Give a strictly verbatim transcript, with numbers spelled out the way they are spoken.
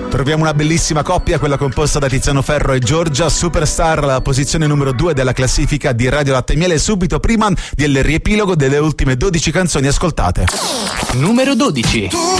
Troviamo una bellissima coppia, quella composta da Tiziano Ferro e Giorgia, Superstar, alla posizione numero due della classifica di Radio Latte e Miele, subito prima del riepilogo delle ultime dodici canzoni ascoltate. Numero dodici. Tu